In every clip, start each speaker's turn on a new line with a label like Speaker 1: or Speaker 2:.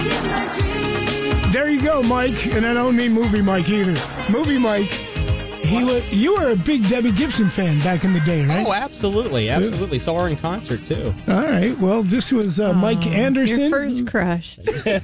Speaker 1: There you go, Mike. And I don't mean Movie Mike either. Movie Mike. You were a big Debbie Gibson fan back in the day, right?
Speaker 2: Oh, absolutely. Absolutely. Saw her in concert, too.
Speaker 1: All right. Well, this was Mike Anderson.
Speaker 3: Your first crush.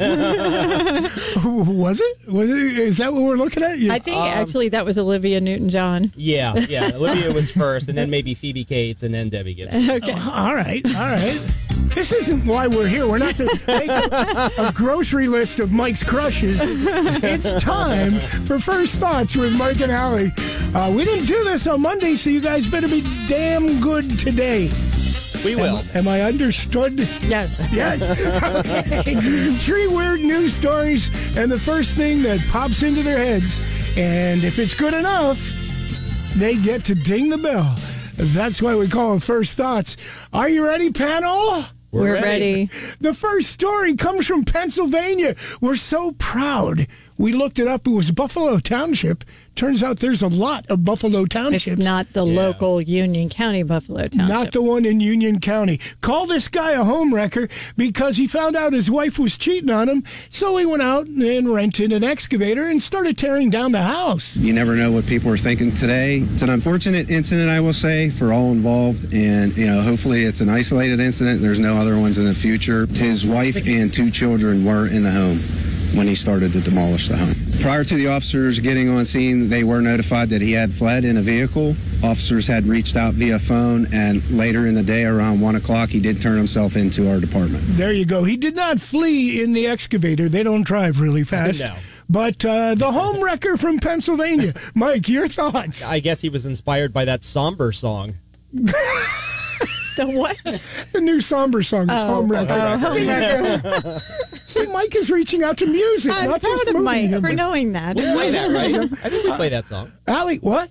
Speaker 1: Was it? Is that what we're looking at?
Speaker 3: I think, actually, that was Olivia Newton-John.
Speaker 2: Yeah. Olivia was first, and then maybe Phoebe Cates, and then Debbie Gibson.
Speaker 3: Okay.
Speaker 1: All right. This isn't why we're here. We're not to make a grocery list of Mike's crushes. It's time for First Thoughts with Mike and Allie. We didn't do this on Monday, so you guys better be damn good today.
Speaker 2: We will.
Speaker 1: Am I understood?
Speaker 3: Yes.
Speaker 1: Yes. Okay. 3 weird news stories, and the first thing that pops into their heads. And if it's good enough, they get to ding the bell. That's why we call them First Thoughts. Are you ready, panel?
Speaker 3: We're ready.
Speaker 1: The first story comes from Pennsylvania. We're so proud. We looked it up. It was Buffalo Township. Turns out there's a lot of Buffalo Townships.
Speaker 3: It's not the local Union County Buffalo Township.
Speaker 1: Not the one in Union County. Call this guy a homewrecker because he found out his wife was cheating on him. So he went out and rented an excavator and started tearing down the house.
Speaker 4: You never know what people are thinking today. It's an unfortunate incident, I will say, for all involved. And, hopefully it's an isolated incident. There's no other ones in the future. His wife and 2 children were in the home when he started to demolish the home. Prior to the officers getting on scene, they were notified that he had fled in a vehicle. Officers had reached out via phone, and later in the day, around 1 o'clock, he did turn himself into our department.
Speaker 1: There you go. He did not flee in the excavator. They don't drive really fast.
Speaker 2: No.
Speaker 1: But the home wrecker from Pennsylvania. Mike, your thoughts?
Speaker 2: I guess he was inspired by that somber song.
Speaker 3: The what?
Speaker 1: The new somber song is Home Wrecker. See, Mike is reaching out to music,
Speaker 3: I'm
Speaker 1: not
Speaker 3: proud
Speaker 1: just
Speaker 3: of
Speaker 1: moving
Speaker 3: Mike
Speaker 1: him.
Speaker 3: for knowing that.
Speaker 2: We play that, right? I think we play that song.
Speaker 1: Allie, what?